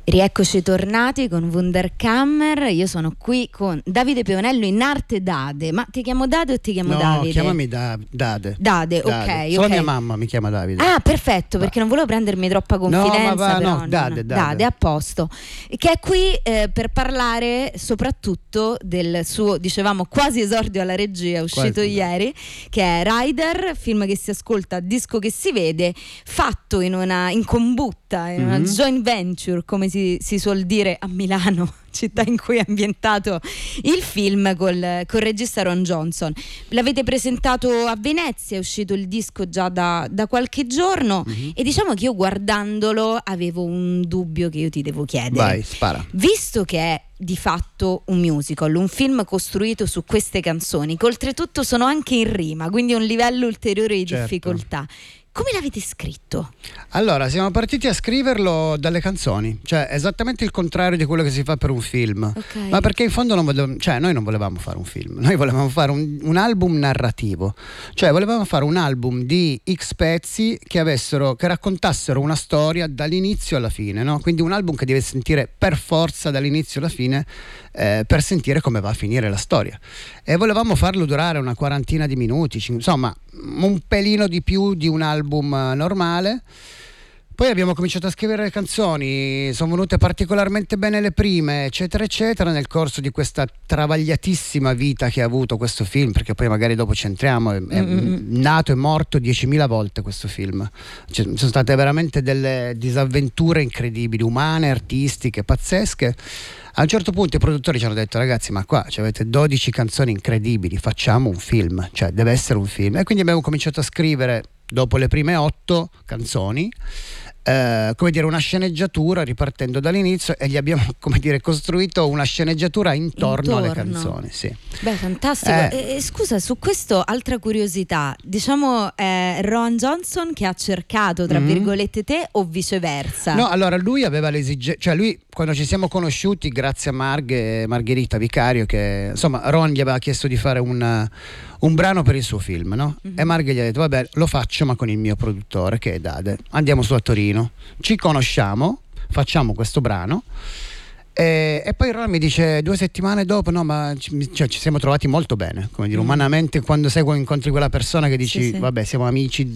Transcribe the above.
Rieccoci tornati con Wunderkammer. Io sono qui con Davide Peonello in arte Dade. Ma ti chiamo Dade o ti chiamo Davide? No, chiamami Dade. Dade, ok. Solo mia mamma mi chiama Davide. Ah, perfetto, perché non volevo prendermi troppa confidenza. Dade, a posto. Che è qui per parlare soprattutto del suo, dicevamo, quasi esordio alla regia, uscito ieri, che è Rider, film che si ascolta, disco che si vede, fatto in combutta, in una joint venture, come si suol dire a Milano, città in cui è ambientato il film, col regista Ron Johnson. L'avete presentato a Venezia, è uscito il disco già da qualche giorno, e diciamo che io guardandolo avevo un dubbio che io ti devo chiedere. Vai, spara. Visto che è di fatto un musical, un film costruito su queste canzoni, che oltretutto sono anche in rima, quindi un livello ulteriore di difficoltà, come l'avete scritto? Allora, siamo partiti a scriverlo dalle canzoni, cioè esattamente il contrario di quello che si fa per un film. Okay. Ma perché in fondo noi non volevamo fare un film, noi volevamo fare un album narrativo, cioè volevamo fare un album di X pezzi che raccontassero una storia dall'inizio alla fine, no? Quindi un album che deve sentire per forza dall'inizio alla fine, per sentire come va a finire la storia. E volevamo farlo durare una quarantina di minuti, insomma un pelino di più di un album normale. Poi abbiamo cominciato a scrivere le canzoni, sono venute particolarmente bene le prime, eccetera eccetera, nel corso di questa travagliatissima vita che ha avuto questo film, perché poi magari dopo ci entriamo, è nato e morto 10.000 volte questo film. Sono state veramente delle disavventure incredibili, umane, artistiche, pazzesche. A un certo punto i produttori ci hanno detto: ragazzi, ma qua avete 12 canzoni incredibili, facciamo un film, cioè deve essere un film. E quindi abbiamo cominciato a scrivere, dopo le prime 8 canzoni, una sceneggiatura ripartendo dall'inizio, e gli abbiamo costruito una sceneggiatura intorno alle canzoni. Sì. Beh, fantastico. Scusa, su questo altra curiosità, diciamo Ron Johnson che ha cercato tra virgolette te o viceversa? No, allora lui aveva l'esigenza, cioè lui, quando ci siamo conosciuti grazie a Margherita Vicario, che insomma Ron gli aveva chiesto di fare un brano per il suo film, no? E Marghe gli ha detto: vabbè, lo faccio, ma con il mio produttore che è Dade, andiamo su a Torino, ci conosciamo, facciamo questo brano. E poi Ron mi dice 2 settimane dopo: no, ma ci siamo trovati molto bene, umanamente, quando incontri quella persona che dici: vabbè, siamo amici